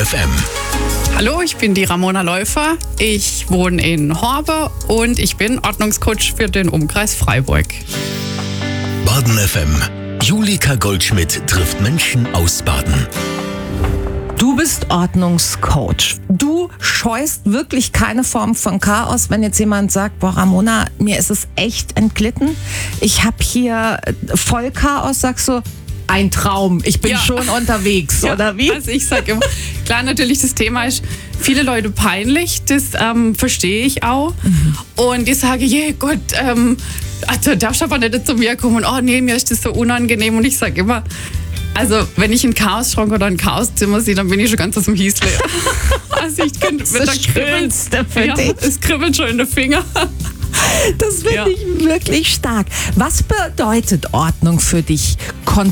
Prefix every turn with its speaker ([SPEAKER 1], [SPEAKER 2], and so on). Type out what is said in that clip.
[SPEAKER 1] FM.
[SPEAKER 2] Hallo, ich bin die Ramona Läufer. Ich wohne in Horbe und ich bin Ordnungscoach für den Umkreis Freiburg.
[SPEAKER 1] Baden FM. Julika Goldschmidt trifft Menschen aus Baden.
[SPEAKER 3] Du bist Ordnungscoach. Du scheust wirklich keine Form von Chaos, wenn jetzt jemand sagt, boah Ramona, mir ist es echt entglitten. Ich habe hier voll Chaos, sagst du, ein Traum, ich bin schon unterwegs, oder wie?
[SPEAKER 2] Also ich sage immer, klar, natürlich, das Thema ist viele Leute peinlich, das verstehe ich auch. Und ich sage, Gott, also darfst du aber nicht zu mir kommen und oh nee, mir ist das so unangenehm. Und ich sage immer, also wenn ich einen Chaosschrank oder ein Chaoszimmer sehe, dann bin ich schon ganz aus dem Hiesle. Also ich könnte mit der
[SPEAKER 3] Schönste für dich.
[SPEAKER 2] Es kribbelt schon in den Finger.
[SPEAKER 3] Das finde ich wirklich stark. Was bedeutet Ordnung für dich